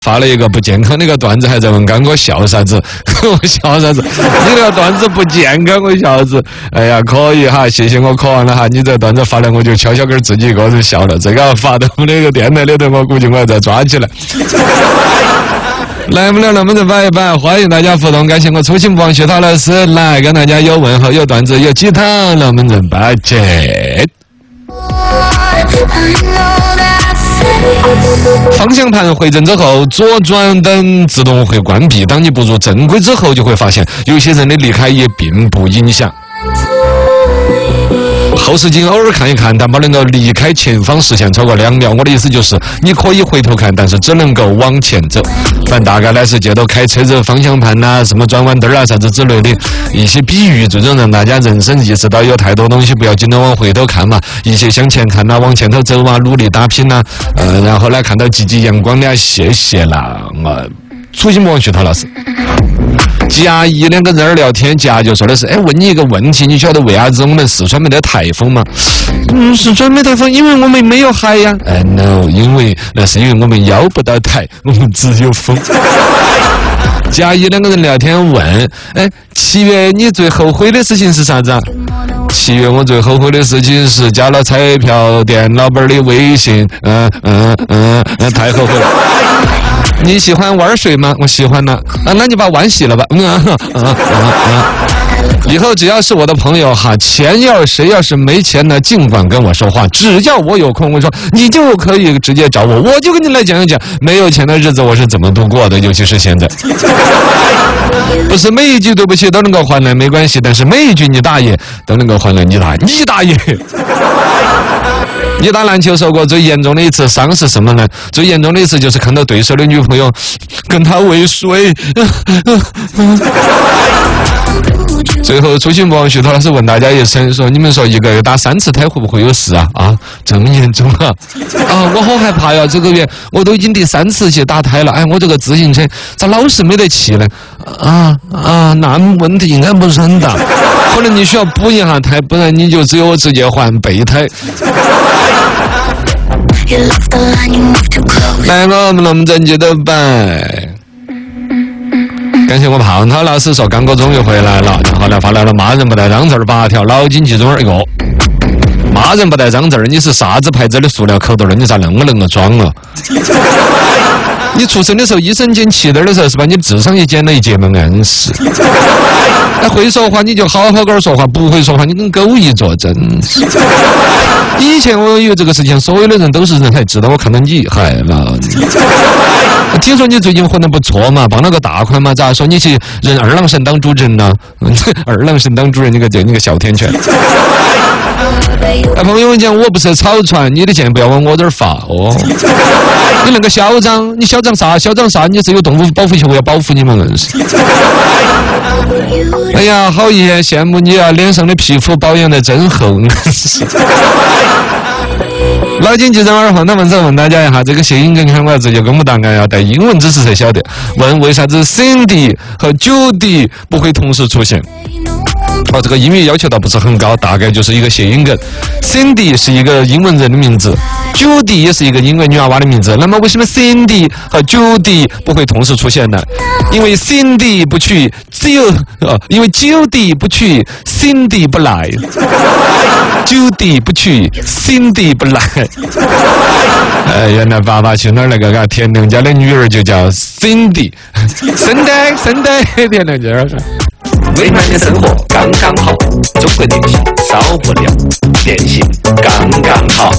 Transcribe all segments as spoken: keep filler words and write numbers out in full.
发了一个不健康的一个段子，还在问刚哥笑啥子？我笑啥子？你那个段子不健康，我笑啥子？哎呀，可以哈，谢谢我磕完了哈。你这段子发来，我就悄悄跟自己一个人笑了。这个发到我们那个电台里头，我估计我要再抓起来。来不了，能不能摆一摆？欢迎大家互动，感谢我初心不忘徐涛老师来跟大家有问候、有段子、有鸡汤，能不能摆起？方向盘回正之后，左转灯自动会关闭。当你步入正轨之后，就会发现有些人的离开也并不影响。后视镜偶尔看一看，但不能够离开前方视线超过两秒。我的意思就是，你可以回头看，但是只能够往前走。反大概呢是借到开车子方向盘呐、啊、什么转弯灯啊、啥子之类的一些比喻，最终让大家人生意识到有太多东西不要紧的往回头看嘛，一些向前看呐、啊，往前头走啊，努力打拼呐、啊，呃，然后呢看到积极阳光的、啊，谢谢啦，我初心不忘徐涛老师。甲乙两个人聊天，甲就说的是：“哎，问你一个问题，你晓得为啥子我们四川没得台风吗？”嗯，四川没台风，因为我们没有海呀。哎 ，no， 因为那是因为我们邀不到台，我们只有风。甲乙两个人聊天问：“哎，七月你最后悔的事情是啥子啊？”七月我最后悔的事情是加了彩票店老板的微信，嗯嗯嗯嗯，太后悔了。你喜欢玩水吗？我喜欢呢。啊，那你把碗洗了吧。嗯啊啊啊啊！以后只要是我的朋友哈，钱要谁要是没钱呢，尽管跟我说话，只要我有空，我说你就可以直接找我，我就跟你来讲一讲没有钱的日子我是怎么度过的，尤其是现在。不是每一句对不起都能够换来没关系，但是每一句你大爷都能够换来你大爷，你大爷。你打篮球受过最严重的一次伤是什么呢？最严重的一次就是看到对手的女朋友跟他未遂。最后初心不忘徐涛老师问大家一声说：你们说一个月打三次胎会不会有事啊？啊，这么严重啊！啊，我好害怕呀！这个月我都已经第三次去打胎了，哎，我这个自行车咋老是没得气呢？啊啊，那问题应该不是很大，可能你需要补一下胎，不然你就只有直接换备胎。来了，我们龙正节的摆。感谢我胖涛老师说刚哥终于回来了，然后呢发来了骂人不带脏字儿八条，脑筋急转弯一个。骂人不带脏字儿，你是啥子牌子的塑料口袋儿？你咋那么能够装了？你出生的时候医生捡气袋的时候是把你智商也捡了一截嘛？硬是。哎，会说话你就好好跟说话，不会说话你跟狗一坐，真是。以前我以为这个事情所有的人都是人才知道，我看到你害了。听说你最近混得不错嘛，帮了个大款嘛，咋说你去任二郎神当主任呢？二郎神当主任，你个这你个小天犬。哎，朋友讲我不是草船，你的钱不要往我这儿发哦。你那个嚣张，你嚣张啥？嚣张啥？你是有动物保护协会要保护你吗？硬是。哎呀，好遗憾，羡慕你啊，脸上的皮肤保养的真厚。脑筋急转弯后，那么再问大家一下，这个谐音梗看我要直接公布答案，要带英文知识才晓得。问为啥子 Cindy 和 Judy 不会同时出现？哦，这个英语要求倒不是很高，大概就是一个谐音梗。Cindy 是一个英文人的名字 ，Judy 也是一个英文女娃娃的名字。那么为什么 Cindy 和 Judy 不会同时出现呢？因为 Cindy 不去，只有呃，因为 Judy 不去 ，Cindy 不来。Judy 不去 ，Cindy 不来。呃，原来爸爸去哪儿那个？田亮家的女儿就叫 Cindy。Cindy，Cindy， 田亮家。 为难的生活刚刚好，中国电信少不了，电信刚刚好。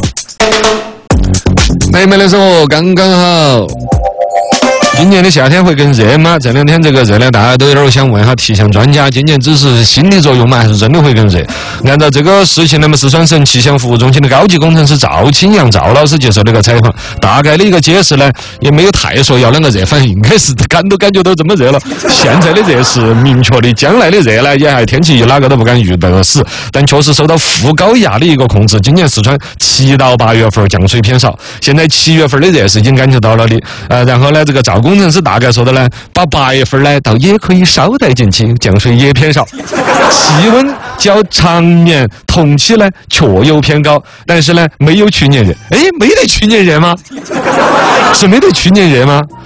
美美的生活刚刚好。今年的夏天会更热吗？这两天这个热呢，大家都有点想问一下气象专家，今年只是心理作用吗？还是真的会更热？按照这个事情，那么四川省气象服务中心的高级工程师赵清阳赵老师接受这个采访，大概的一个解释呢，也没有太说要啷个热，反正应该是感都感觉到这么热了。现在的热是明确的，将来的热呢，也还天气哪个都不敢预报死，但确实受到副高压的一个控制。今年四川七到八月份降水偏少，现在七月份的热是已经感觉到了的。呃，然后呢，这个赵工程师大概说的呢，把八月份呢倒也可以稍带减轻，降水也偏少，气温较常年同期呢确有偏高，但是呢没有去年热。哎，没得去年热吗？是没得去年热吗？